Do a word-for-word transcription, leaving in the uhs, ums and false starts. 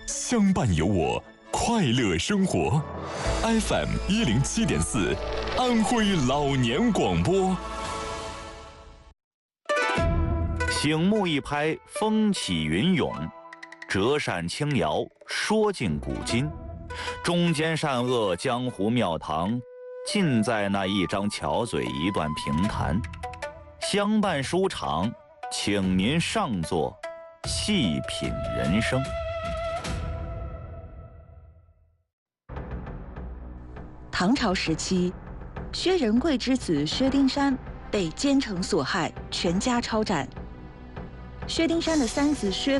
相伴有我，快乐生活。F M 一零七点四，安徽老年广播。 醒目一拍，风起云涌；折扇轻摇，说尽古今。中间善恶，江湖庙堂，尽在那一张巧嘴，一段评弹。相伴书场，请您上座，细品人生。 唐朝时期，薛仁贵之子薛丁山被奸臣所害，全家抄斩。薛丁山的三子薛